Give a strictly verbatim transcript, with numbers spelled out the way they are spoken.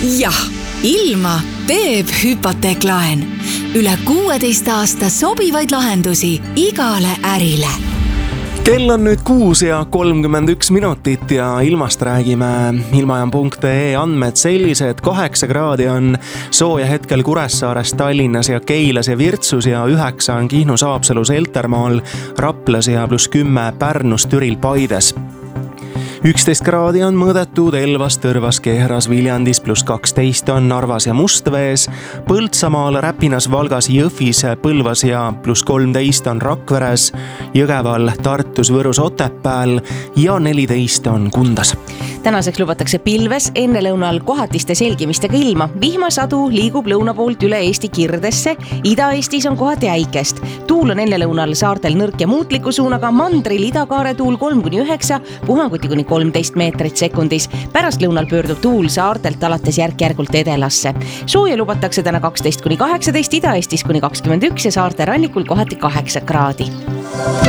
jah, ilma teeb hüpoteeklaen. Üle kuueteist aasta sobivaid lahendusi igale ärile. Kell on nüüd kuus ja kolmkümmend üks minutit ja ilmast räägime. Ilmajaam punkt ee andmed sellised, kaheksa kraadi on sooja hetkel Kuressaares, Tallinnas ja Keilas ja Virtsus ja üheksa on Kihnus, Haapsalus, Eltermaal, Raplas ja pluss kümme Pärnus, Türil, Paides. üksteist kraadi on mõõdetud Elvas, Tõrvas, Kehras, Viljandis, pluss kaksteist on Narvas ja Mustvees, Põltsamaal, Räpinas, Valgas, Jõhvis, Põlvas ja pluss kolmteist on Rakveres, Jõgeval, Tartus, Võrus, Otepääl ja neliteist on Kundas. Tänaseks lubatakse pilves, enne lõunal kohatiste selgimistega ilma. Vihmasadu liigub lõuna poolt üle Eesti kirdesse, Ida-Eestis on kohati äikest. Tuul on enne lõunal saartel nõrk ja muutliku suunaga, mandril idakaare tuul kolm kuni üheksa, puhanguti kuni kolmteist meetrit sekundis. Pärast lõunal pöördub tuul saartelt alates järk-järgult edelasse. Sooja lubatakse täna kaksteist kuni kaheksateist, Ida-Eestis kuni kakskümmend üks ja saarte rannikul kohati kaheksa kraadi.